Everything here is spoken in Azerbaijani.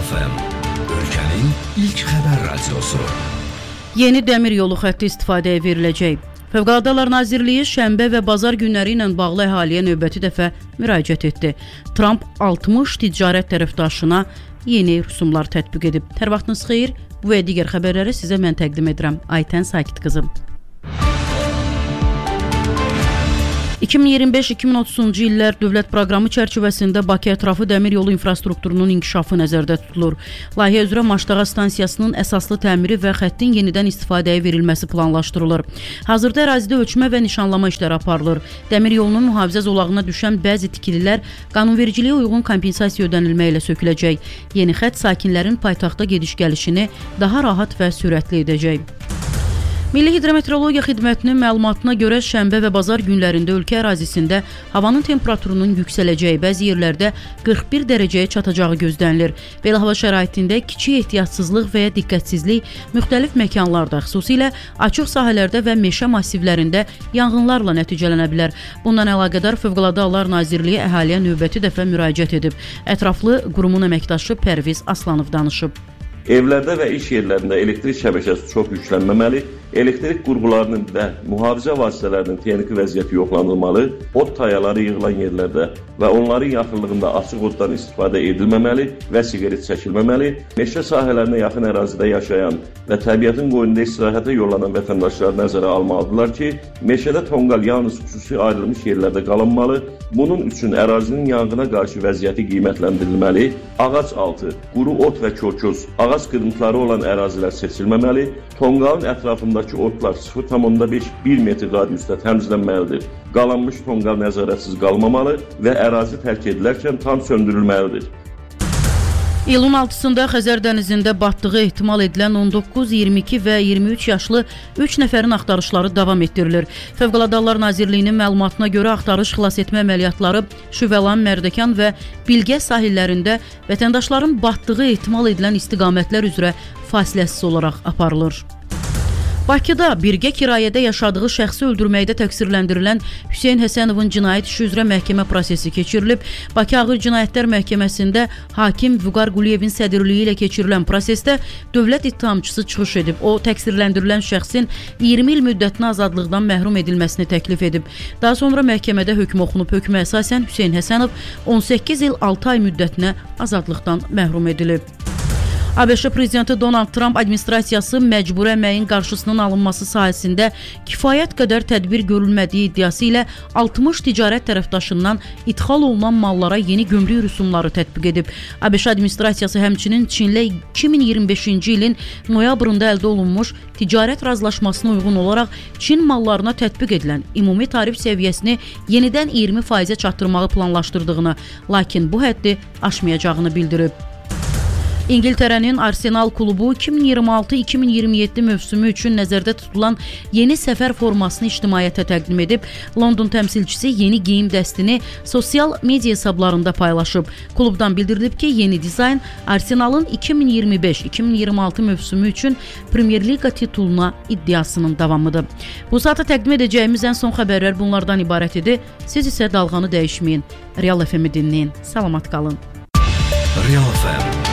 FM, ölkənin ilk xəbər radiosu. Yeni dəmir yolu xətti istifadəyə veriləcək. Fövqəladə Hallar Nazirliyi şənbə və bazar günləri ilə bağlı əhaliyə növbəti dəfə müraciət etdi. Trump 60 ticarət tərəfdaşına yeni rüsumlar tətbiq edib. Hər vaxtınız xeyir, bu və digər xəbərləri sizə mən təqdim edirəm. Aytən Sakit qızım. 2025-2030-cu illər dövlət proqramı çərçivəsində Bakı ətrafı dəmir yolu infrastrukturunun inkişafı nəzərdə tutulur. Layihə üzrə Maşdağa stansiyasının əsaslı təmiri və xəttin yenidən istifadəyə verilməsi planlaşdırılır. Hazırda ərazidə ölçmə və nişanlama işləri aparılır. Dəmir yolunun mühafizə zolağına düşən bəzi tikililər qanunvericiliyə uyğun kompensasiya ödənilmə ilə söküləcək. Yeni xətt sakinlərin paytaxta gediş-gəlişini daha rahat və sürətli edəcək. Milli Hidrometeorologiya Xidmətinin məlumatına görə şənbə və bazar günlərində ölkə ərazisində havanın temperaturunun yüksələcəyi, bəzi yerlərdə 41 dərəcəyə çatacağı gözlənilir. Belə hava şəraitində kiçik ehtiyatsızlıq və ya diqqətsizlik müxtəlif məkanlarda, xüsusilə açıq sahələrdə və meşə massivlərində yanğınlarla nəticələnə bilər. Bundan əlaqədar Fövqəladə Hallar Nazirliyi əhaliyə növbəti dəfə müraciət edib. Ətraflı qurumun əməkdaşı Pərviz Aslanov danışıb. Evlərdə və iş yerlərində elektrik şəbəkəsi çox yüklənməməli, elektrik qurğularının və mühafizə vasitələrinin texniki vəziyyəti yoxlanılmalı, od tayaları yığılan yerlərdə və onların yaxınlığında açıq oddan istifadə edilməməli və siqaret çəkilməməli, meşə sahələrinə yaxın ərazidə yaşayan və təbiətin qoynunda istirahətə yollanan vətəndaşlar nəzərə almalıdırlar ki, meşədə tonqal yalnız xüsusi ayrılmış yerlərdə qalınmalı, bunun üçün ərazinin yanğına qarşı vəziyyəti qiymətləndirilməli, ağac altı, quru ot və körköz, ağac qırıntıları olan ərazilər seçilməməli, tonqalın ətrafındakı otlar 0,5-1 metr radiusda təmizlənməlidir. Qalanmış tonqal nəzarətsiz qalmamalı və ərazi tərk edilərkən tam söndürülməlidir. İyulun 6-sında Xəzər dənizində batdığı ehtimal edilən 19, 22 və 23 yaşlı 3 nəfərin axtarışları davam etdirilir. Fövqəladə Hallar Nazirliyinin məlumatına görə axtarış xilas etmə əməliyyatları Şüvəlan, Mərdəkan və Bilgə sahillərində vətəndaşların batdığı ehtimal edilən istiqamətlər üzrə fasiləsiz olaraq aparılır. Bakıda birgə kirayədə yaşadığı şəxsi öldürməkdə təqsirləndirilən Hüseyn Həsənovun cinayət işi üzrə məhkəmə prosesi keçirilib. Bakı Ağır Cinayətlər Məhkəməsində hakim Vüqar Quliyevin sədrliyi ilə keçirilən prosesdə dövlət ittihamçısı çıxış edib. O, təqsirləndirilən şəxsin 20 il müddətinə azadlıqdan məhrum edilməsini təklif edib. Daha sonra məhkəmədə hökm oxunub. Hökmə əsasən Hüseyn Həsənov 18 il 6 ay müddətinə azadlıqdan məhrum edilib. ABŞ prezidenti Donald Trump administrasiyası məcburi əməyin qarşısının alınması sahəsində kifayət qədər tədbir görülmədiyi iddiası ilə 60 ticarət tərəfdaşından idxal olunan mallara yeni gömrük rüsumları tətbiq edib. ABŞ administrasiyası həmçinin Çinlə 2025-ci ilin noyabrında əldə olunmuş ticarət razılaşmasına uyğun olaraq Çin mallarına tətbiq edilən ümumi tarif səviyyəsini yenidən 20%-ə çatdırmağı planlaşdırdığını, lakin bu həddi aşmayacağını bildirib. İngiltərənin Arsenal klubu 2026-2027 mövsümü üçün nəzərdə tutulan yeni səfər formasını ictimaiyyətə təqdim edib. London təmsilçisi yeni geyim dəstini sosial media hesablarında paylaşıb. Klubdan bildirilib ki, yeni dizayn Arsenalın 2025-2026 mövsümü üçün Premier Liqa tituluna iddiasının davamıdır. Bu saata təqdim edəcəyimiz ən son xəbərlər bunlardan ibarət idi. Siz isə dalğanı dəyişməyin. Real FM-i dinləyin. Salamat qalın. Real FM